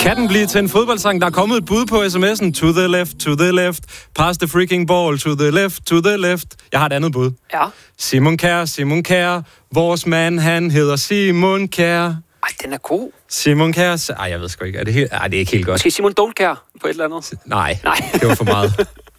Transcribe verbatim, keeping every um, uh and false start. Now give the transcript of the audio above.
Kan den blive til en fodboldsang? Der er kommet et bud på sms'en. To the left, to the left. Pass the freaking ball. To the left, to the left. Jeg har et andet bud. Ja. Simon Kjær, Simon Kjær. Vores mand, han hedder Simon Kjær. Ej, den er god. Simon Kjær... Ej, jeg ved sgu ikke. Er det, helt... Ej, det er ikke helt godt. Måske Simon Dolkjær på et eller andet? Nej, Nej. Det var for meget.